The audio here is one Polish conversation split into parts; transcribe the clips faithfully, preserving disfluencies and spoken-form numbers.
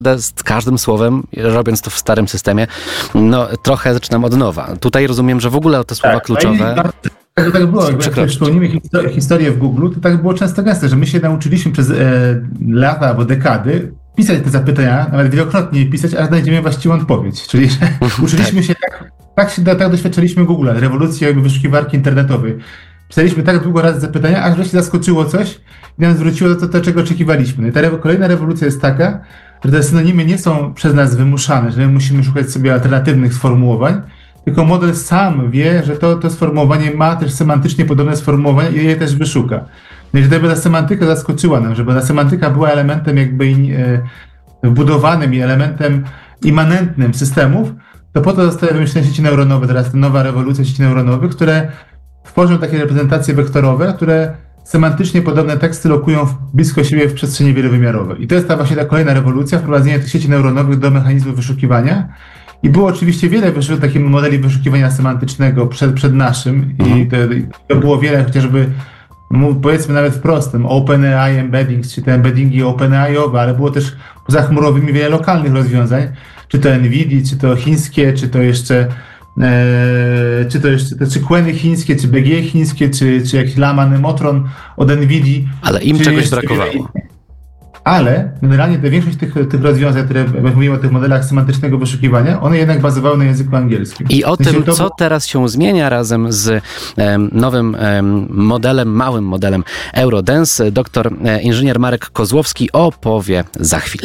z każdym słowem, robiąc to w starym systemie, no trochę zaczynam od nowa. Tutaj rozumiem, że w ogóle te słowa tak, kluczowe... Tak, tak było. Jak wspomnimy historię w Google, to tak było często gęste, że my się nauczyliśmy przez e, lata albo dekady pisać te zapytania, nawet wielokrotnie pisać, aż znajdziemy właściwą odpowiedź. Czyli że uczyliśmy się tak, tak, się, tak doświadczyliśmy Google, rewolucji jakby wyszukiwarki internetowej. Pisaliśmy tak długo razy zapytania, aż wreszcie zaskoczyło coś i nam zwróciło to, to czego oczekiwaliśmy. No i ta re- kolejna rewolucja jest taka, że te synonimy nie są przez nas wymuszane, że my musimy szukać sobie alternatywnych sformułowań, tylko model sam wie, że to, to sformułowanie ma też semantycznie podobne sformułowania i je też wyszuka. No i żeby ta semantyka zaskoczyła nam, żeby ta semantyka była elementem jakby e, wbudowanym i elementem immanentnym systemów, to po to zostały wymyślone sieci neuronowe, teraz ta nowa rewolucja sieci neuronowych, które tworzą takie reprezentacje wektorowe, które semantycznie podobne teksty lokują w, blisko siebie w przestrzeni wielowymiarowej. I to jest ta właśnie ta kolejna rewolucja, wprowadzenie tych sieci neuronowych do mechanizmu wyszukiwania. I było oczywiście wiele wyszu- takich modeli wyszukiwania semantycznego przed, przed naszym i to, to było wiele chociażby, powiedzmy nawet wprost, OpenAI embeddings, czy te embeddingi OpenAI-owe, ale było też poza chmurowymi wiele lokalnych rozwiązań, czy to NVIDIA, czy to chińskie, czy to jeszcze e, czy to jeszcze te Qweny chińskie, czy B G chińskie, czy, czy jakiś Llama Nemotron od NVIDII. Ale im czegoś brakowało. Wiele, ale generalnie te większość tych, tych rozwiązań, które mówimy o tych modelach semantycznego wyszukiwania, one jednak bazowały na języku angielskim. I o w sensie tym, to... co teraz się zmienia razem z um, nowym um, modelem, małym modelem Eurodance, doktor e, inżynier Marek Kozłowski opowie za chwilę.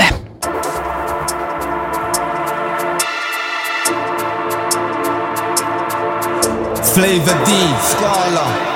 Flavor D, Scala.